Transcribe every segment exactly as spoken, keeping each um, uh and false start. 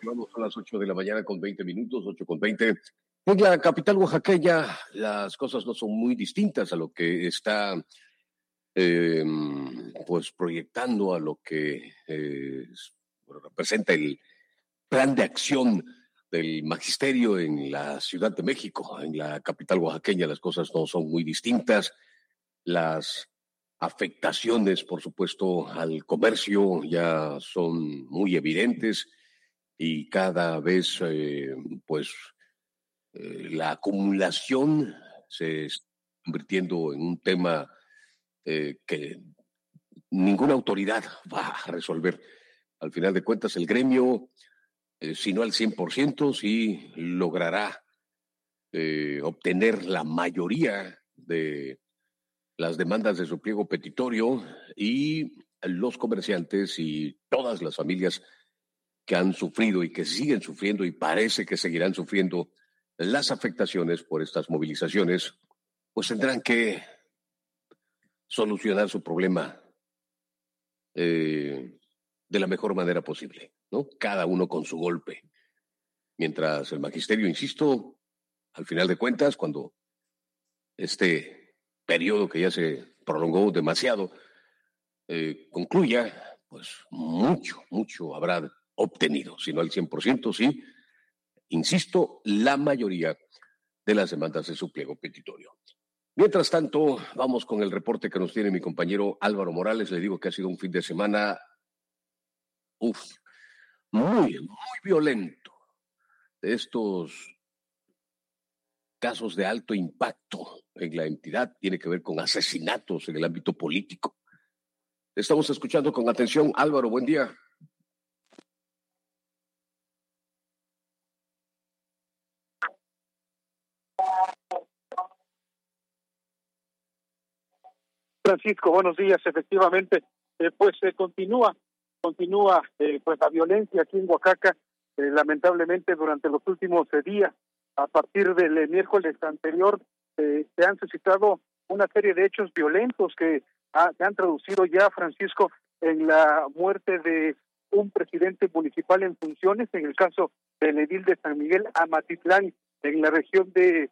Vamos a las ocho de la mañana con veinte minutos, ocho con veinte. En la capital oaxaqueña las cosas no son muy distintas a lo que está eh, pues proyectando a lo que eh, representa el plan de acción del magisterio en la Ciudad de México. En la capital oaxaqueña las cosas no son muy distintas. Las afectaciones, por supuesto, al comercio ya son muy evidentes y cada vez, eh, pues, eh, la acumulación se está convirtiendo en un tema eh, que ninguna autoridad va a resolver. Al final de cuentas, el gremio, eh, si no al cien por ciento, sí logrará eh, obtener la mayoría de las demandas de su pliego petitorio, y los comerciantes y todas las familias que han sufrido y que siguen sufriendo y parece que seguirán sufriendo las afectaciones por estas movilizaciones, pues tendrán que solucionar su problema eh, de la mejor manera posible, ¿no? Cada uno con su golpe. Mientras el magisterio, insisto, al final de cuentas, cuando este periodo que ya se prolongó demasiado eh, concluya, pues mucho, mucho habrá obtenido, si no al cien por ciento, sí, insisto, la mayoría de las demandas de su pliego petitorio. Mientras tanto, vamos con el reporte que nos tiene mi compañero Álvaro Morales. Le digo que ha sido un fin de semana, uf, muy, muy violento. De estos casos de alto impacto en la entidad, tiene que ver con asesinatos en el ámbito político. Estamos escuchando con atención. Álvaro, buen día. Francisco, buenos días. Efectivamente, eh, pues eh, continúa, continúa eh, pues la violencia aquí en Oaxaca, eh, lamentablemente durante los últimos eh, días. A partir del eh, miércoles anterior eh, se han suscitado una serie de hechos violentos que ha, se han traducido ya, Francisco, en la muerte de un presidente municipal en funciones, en el caso del edil de San Miguel Amatitlán, en la región de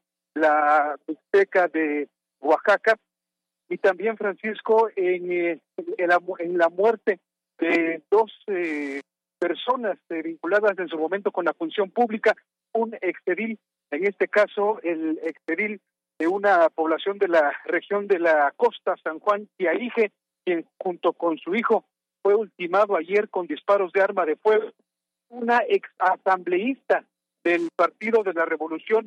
la Mixteca de Oaxaca. Y también, Francisco, en, eh, en, la, en la muerte de dos eh, personas eh, vinculadas en su momento con la función pública, un exedil, en este caso el exedil de una población de la región de la costa, San Juan Quiaije, quien junto con su hijo fue ultimado ayer con disparos de arma de fuego. Una ex asambleísta del Partido de la Revolución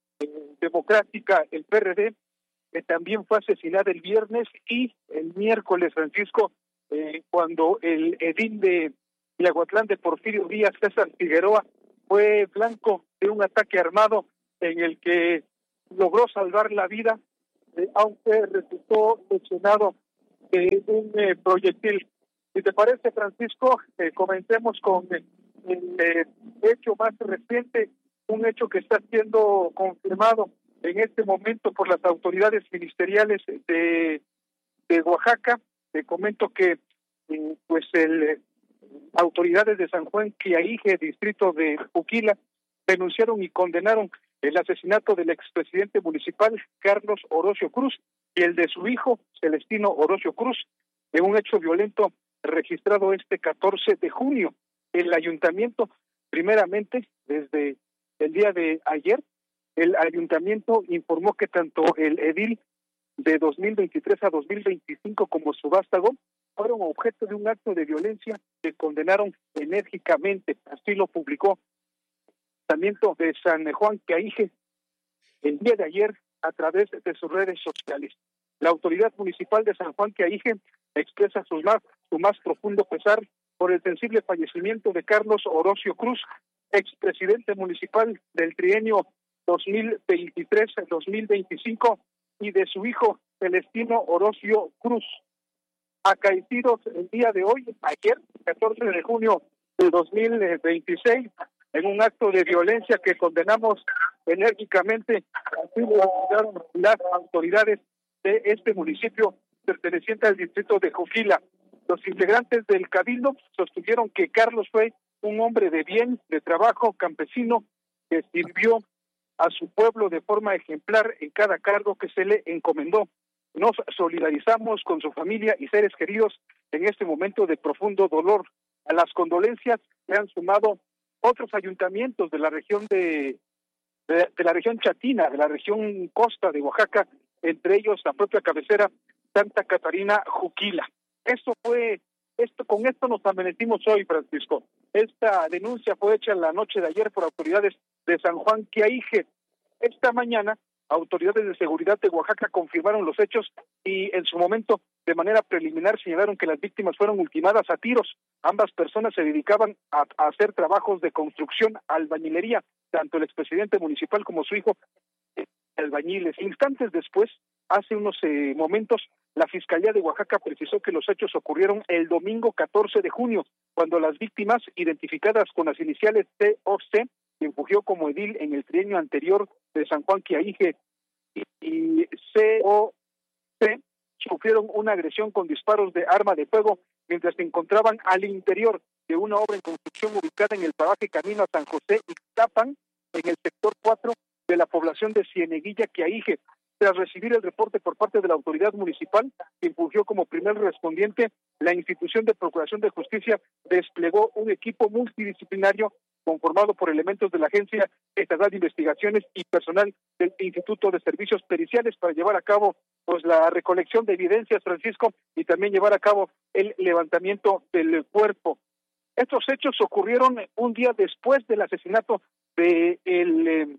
Democrática, el P R D, que también fue asesinada el viernes, y el miércoles, Francisco, eh, cuando el edil de Tlahuatlán de Porfirio Díaz, César Figueroa, fue blanco de un ataque armado en el que logró salvar la vida, eh, aunque resultó lesionado de un eh, proyectil. Si te parece, Francisco, eh, comencemos con eh, el eh, hecho más reciente, un hecho que está siendo confirmado en este momento por las autoridades ministeriales de, de Oaxaca. Te comento que pues el eh, autoridades de San Juan Quiaije, distrito de Juquila, denunciaron y condenaron el asesinato del expresidente municipal Carlos Orocio Cruz y el de su hijo Celestino Orocio Cruz, en un hecho violento registrado este catorce de junio. El ayuntamiento, primeramente, desde el día de ayer, el ayuntamiento informó que tanto el edil de dos mil veintitrés a dos mil veinticinco como su vástago fueron objeto de un acto de violencia que condenaron enérgicamente. Así lo publicó el ayuntamiento de San Juan Quiaije el día de ayer a través de sus redes sociales. La autoridad municipal de San Juan Quiaije expresa su más, su más profundo pesar por el sensible fallecimiento de Carlos Orocio Cruz, expresidente municipal del trienio dos mil veintitrés a dos mil veinticinco, y de su hijo Celestino Orocio Cruz, acaecidos el día de hoy, ayer, catorce de junio de dos mil veintiséis, en un acto de violencia que condenamos enérgicamente. Así lo anunciaron las autoridades de este municipio perteneciente al distrito de Juquila. Los integrantes del Cabildo sostuvieron que Carlos fue un hombre de bien, de trabajo, campesino, que sirvió a su pueblo de forma ejemplar en cada cargo que se le encomendó. Nos solidarizamos con su familia y seres queridos en este momento de profundo dolor. A las condolencias se han sumado otros ayuntamientos de la región de, de, de la región Chatina, de la región costa de Oaxaca, entre ellos la propia cabecera Santa Catarina Juquila. Esto fue, esto con esto nos amanecimos hoy, Francisco. Esta denuncia fue hecha en la noche de ayer por autoridades de San Juan Quiaije. Esta mañana, autoridades de seguridad de Oaxaca confirmaron los hechos y en su momento, de manera preliminar, señalaron que las víctimas fueron ultimadas a tiros. Ambas personas se dedicaban a, a hacer trabajos de construcción, albañilería, tanto el expresidente municipal como su hijo, albañiles. Instantes después, hace unos eh, momentos, la Fiscalía de Oaxaca precisó que los hechos ocurrieron el domingo catorce de junio, cuando las víctimas, identificadas con las iniciales C O C, quien fungió como edil en el trienio anterior de San Juan Quiaije, y, y C O C, sufrieron una agresión con disparos de arma de fuego mientras se encontraban al interior de una obra en construcción ubicada en el paraje Camino a San José y Tapan, en el sector cuatro de la población de Cieneguilla, Quiaije. Tras recibir el reporte por parte de la autoridad municipal, que fungió como primer respondiente, la institución de Procuración de Justicia desplegó un equipo multidisciplinario conformado por elementos de la Agencia Estatal de Investigaciones y personal del Instituto de Servicios Periciales para llevar a cabo pues la recolección de evidencias, Francisco, y también llevar a cabo el levantamiento del cuerpo. Estos hechos ocurrieron un día después del asesinato de el eh,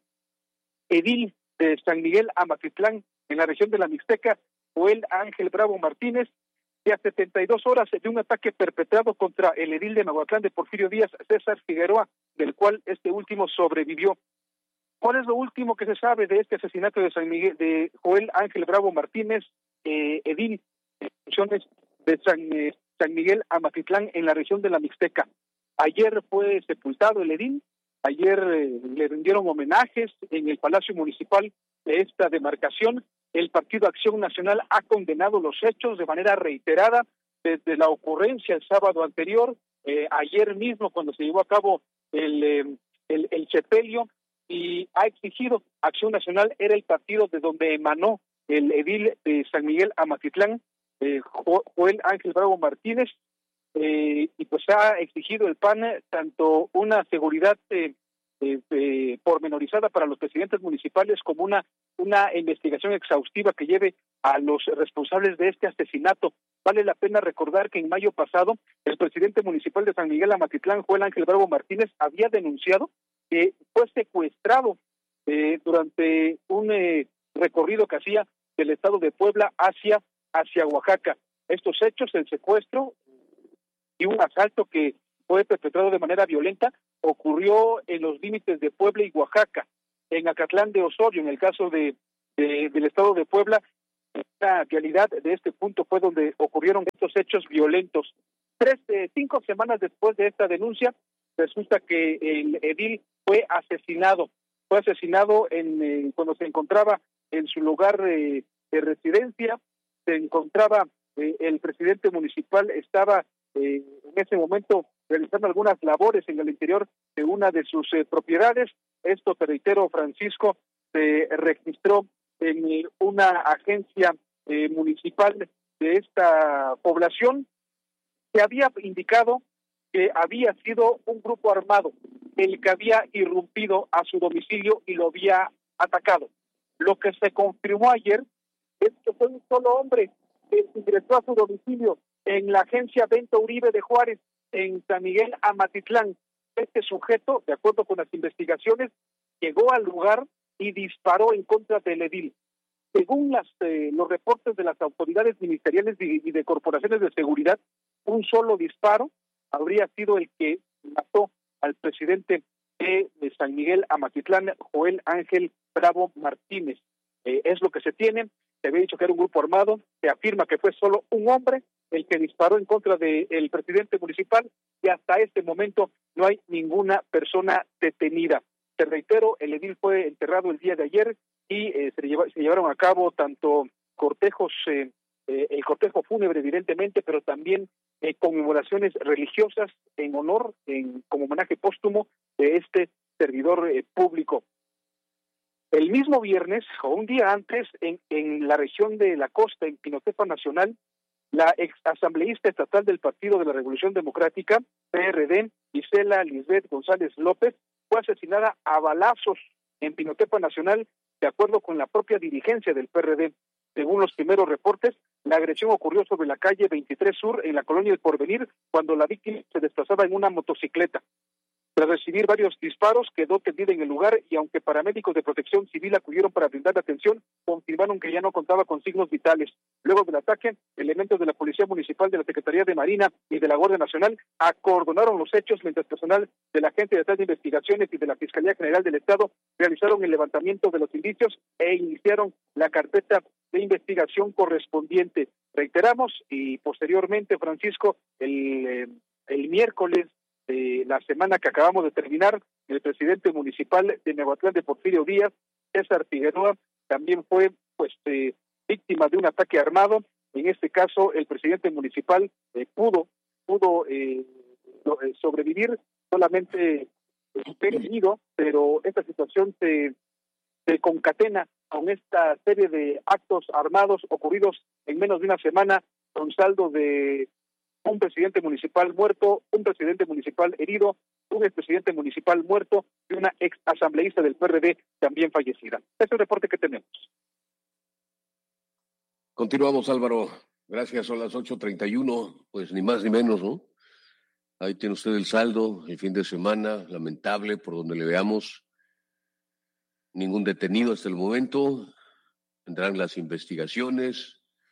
edil de San Miguel Amatitlán, en la región de la Mixteca, Joel Ángel Bravo Martínez, y a setenta y dos horas de un ataque perpetrado contra el edil de Nahuatlán de Porfirio Díaz, César Figueroa, del cual este último sobrevivió. ¿Cuál es lo último que se sabe de este asesinato de San Miguel, de Joel Ángel Bravo Martínez, eh, edil de funciones de San, eh, San Miguel Amatitlán en la región de la Mixteca? Ayer fue sepultado el edil. Ayer eh, le rindieron homenajes en el Palacio Municipal de esta demarcación. El Partido Acción Nacional ha condenado los hechos de manera reiterada desde la ocurrencia el sábado anterior, eh, ayer mismo cuando se llevó a cabo el, eh, el, el sepelio, y ha exigido, Acción Nacional era el partido de donde emanó el edil de San Miguel Amatitlán, eh, Joel Ángel Bravo Martínez, Eh, y pues ha exigido el P A N tanto una seguridad eh, eh, eh, pormenorizada para los presidentes municipales como una una investigación exhaustiva que lleve a los responsables de este asesinato. Vale la pena recordar que en mayo pasado el presidente municipal de San Miguel Amatitlán, Joel Ángel Bravo Martínez, había denunciado que fue secuestrado eh, durante un eh, recorrido que hacía del estado de Puebla hacia hacia Oaxaca. Estos hechos, el secuestro y un asalto que fue perpetrado de manera violenta, ocurrió en los límites de Puebla y Oaxaca, en Acatlán de Osorio, en el caso de, de del estado de Puebla. La realidad de este punto fue donde ocurrieron estos hechos violentos. Tres, eh, cinco semanas después de esta denuncia, resulta que el edil fue asesinado, fue asesinado en eh, cuando se encontraba en su lugar eh, de residencia, se encontraba eh, el presidente municipal, estaba Eh, en ese momento realizando algunas labores en el interior de una de sus eh, propiedades. Esto, te reitero, Francisco, se registró en una agencia eh, municipal de esta población que había indicado que había sido un grupo armado el que había irrumpido a su domicilio y lo había atacado. Lo que se confirmó ayer es que fue un solo hombre que ingresó a su domicilio en la agencia Bento Uribe de Juárez, en San Miguel Amatitlán. Este sujeto, de acuerdo con las investigaciones, llegó al lugar y disparó en contra del edil. Según las, eh, los reportes de las autoridades ministeriales y, y de corporaciones de seguridad, un solo disparo habría sido el que mató al presidente de, de San Miguel Amatitlán, Joel Ángel Bravo Martínez. Eh, es lo que se tiene. Se había dicho que era un grupo armado. Se afirma que fue solo un hombre el que disparó en contra del presidente municipal, y hasta este momento no hay ninguna persona detenida. Te reitero, el edil fue enterrado el día de ayer y eh, se, lleva, se llevaron a cabo tanto cortejos, eh, eh, el cortejo fúnebre evidentemente, pero también eh, conmemoraciones religiosas en honor, en como homenaje póstumo de este servidor eh, público. El mismo viernes, o un día antes, en, en la región de la costa, en Pinotepa Nacional, la ex asambleísta estatal del Partido de la Revolución Democrática, P R D, Isela Lisbeth González López, fue asesinada a balazos en Pinotepa Nacional, de acuerdo con la propia dirigencia del P R D. Según los primeros reportes, la agresión ocurrió sobre la calle veintitrés Sur, en la colonia del Porvenir, cuando la víctima se desplazaba en una motocicleta. Tras recibir varios disparos, quedó tendida en el lugar y aunque paramédicos de protección civil acudieron para brindar atención, confirmaron que ya no contaba con signos vitales. Luego del ataque, elementos de la Policía Municipal, de la Secretaría de Marina y de la Guardia Nacional acordonaron los hechos, mientras personal de la Agencia de Investigaciones y de la Fiscalía General del Estado realizaron el levantamiento de los indicios e iniciaron la carpeta de investigación correspondiente. Reiteramos, y posteriormente, Francisco, el, eh, el miércoles de la semana que acabamos de terminar, el presidente municipal de Nehuatlán de Porfirio Díaz, César Figueroa, también fue pues eh, víctima de un ataque armado. En este caso, el presidente municipal eh, pudo pudo eh, sobrevivir, solamente fue herido, pero esta situación se, se concatena con esta serie de actos armados ocurridos en menos de una semana, con saldo de un presidente municipal muerto, un presidente municipal herido, un expresidente municipal muerto y una ex asambleísta del P R D también fallecida. Este es el reporte que tenemos. Continuamos, Álvaro. Gracias, son las ocho treinta y uno, pues ni más ni menos, ¿no? Ahí tiene usted el saldo, el fin de semana, lamentable por donde le veamos. Ningún detenido hasta el momento. Tendrán las investigaciones.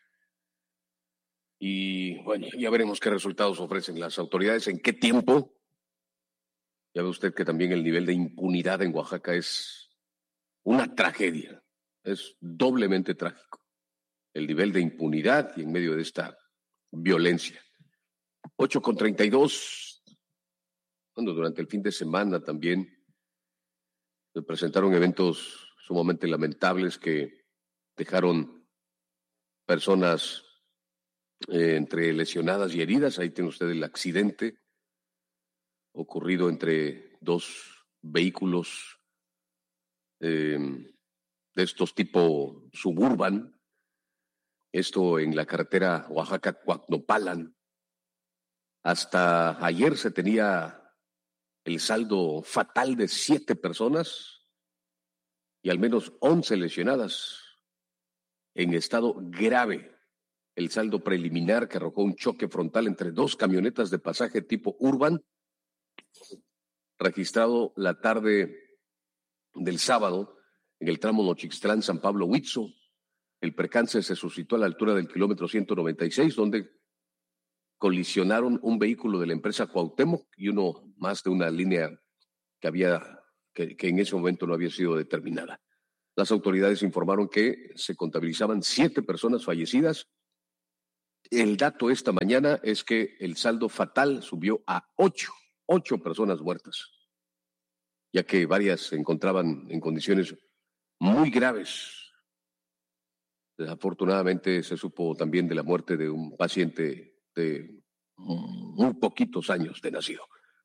Y bueno, ya veremos qué resultados ofrecen las autoridades, en qué tiempo. Ya ve usted que también el nivel de impunidad en Oaxaca es una tragedia, es doblemente trágico. El nivel de impunidad y en medio de esta violencia. ocho con treinta y dos, bueno, durante el fin de semana también se presentaron eventos sumamente lamentables que dejaron personas Eh, entre lesionadas y heridas. Ahí tiene usted el accidente ocurrido entre dos vehículos eh, de estos tipo suburban, esto en la carretera Oaxaca-Cuacnopalan. Hasta ayer se tenía el saldo fatal de siete personas y al menos once lesionadas en estado grave. El saldo preliminar que arrojó un choque frontal entre dos camionetas de pasaje tipo Urban, registrado la tarde del sábado en el tramo Nochixtlán-San Pablo-Huitzo. El percance se suscitó a la altura del kilómetro ciento noventa y seis, donde colisionaron un vehículo de la empresa Cuauhtémoc y uno más de una línea que había que, que en ese momento no había sido determinada. Las autoridades informaron que se contabilizaban siete personas fallecidas. El dato esta mañana es que el saldo fatal subió a ocho, ocho personas muertas, ya que varias se encontraban en condiciones muy graves. Desafortunadamente se supo también de la muerte de un paciente de muy poquitos años de nacido.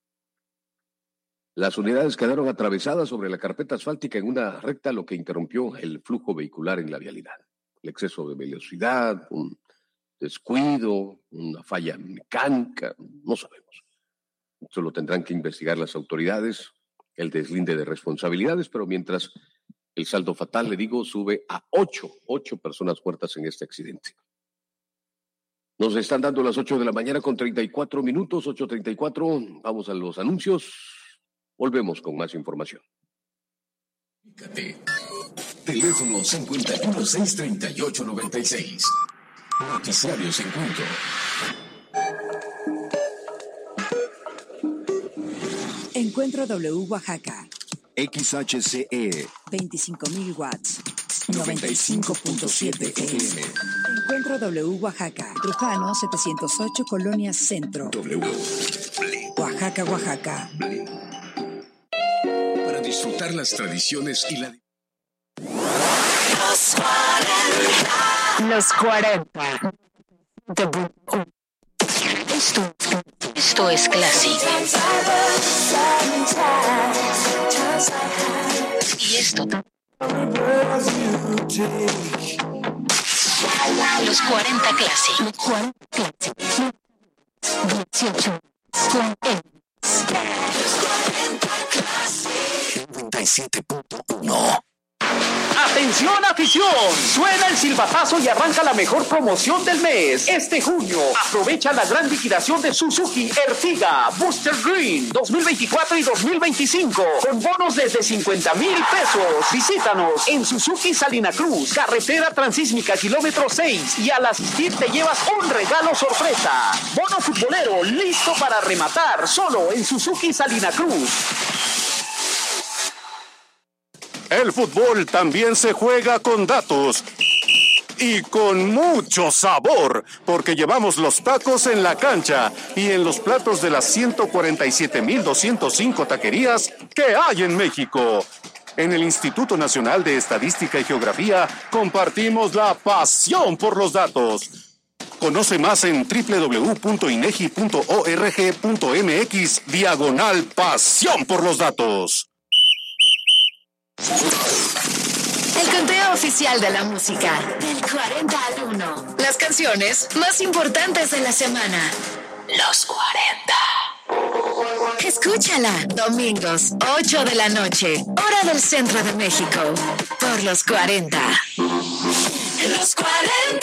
Las unidades quedaron atravesadas sobre la carpeta asfáltica en una recta, lo que interrumpió el flujo vehicular en la vialidad. El exceso de velocidad, un descuido, una falla mecánica, no sabemos. Eso lo tendrán que investigar las autoridades, el deslinde de responsabilidades, pero mientras el saldo fatal, le digo, sube a ocho, ocho personas muertas en este accidente. Nos están dando las ocho de la mañana con treinta y cuatro minutos, ocho treinta y cuatro. Vamos a los anuncios. Volvemos con más información. Teléfono cincuenta y uno, seiscientos treinta y ocho, noventa y seis. Noticiarios Encuentro. Encuentro W Oaxaca. X H C E. veinticinco mil watts. noventa y cinco punto siete F M. Encuentro W Oaxaca. Trujano setecientos ocho, Colonia Centro. W. Oaxaca, Oaxaca. Para disfrutar las tradiciones y la... Los cuarenta. Los cuarenta. Esto, esto es clásico. Y esto. Los cuarenta Classic. Los cuarenta Classic. dieciocho. noventa y siete punto uno. ¡Atención, afición! Suena el silbatazo y arranca la mejor promoción del mes. Este junio, aprovecha la gran liquidación de Suzuki Ertiga Booster Green dos mil veinticuatro y dos mil veinticinco con bonos desde cincuenta mil pesos. Visítanos en Suzuki Salina Cruz, carretera transísmica kilómetro seis, y al asistir te llevas un regalo sorpresa. Bono futbolero listo para rematar solo en Suzuki Salina Cruz. El fútbol también se juega con datos y con mucho sabor, porque llevamos los tacos en la cancha y en los platos de las ciento cuarenta y siete mil doscientas cinco taquerías que hay en México. En el Instituto Nacional de Estadística y Geografía compartimos la pasión por los datos. Conoce más en doble u doble u doble u punto inegi punto org punto mx diagonal pasión por los datos. El conteo oficial de la música del cuarenta al uno. Las canciones más importantes de la semana. Los cuarenta. Escúchala. Domingos, ocho de la noche. Hora del centro de México. Por los cuarenta. Los cuarenta.